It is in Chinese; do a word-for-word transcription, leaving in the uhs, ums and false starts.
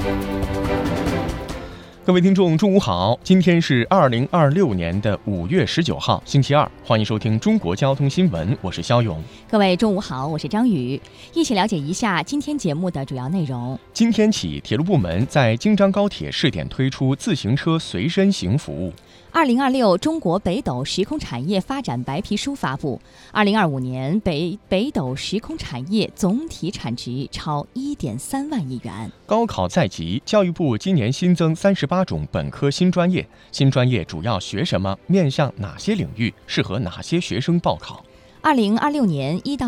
各位听众，中午好！今天是二零二六年的五月十九号，星期二，欢迎收听中国交通新闻，我是肖勇。 各位中午好，我是张宇，一起了解一下今天节目的主要内容。 今天起，铁路部门在京张高铁试点推出自行车随身行服务。 二零二六中国北斗时空产业发展白皮书发布，二零二五年北北斗时空产业总体产值超一点三万亿元。 高考在即，教育部今年新增三十八种本科新专业，新专业主要学什么？面向哪些领域？适合哪些学生报考？ 二零二六年一到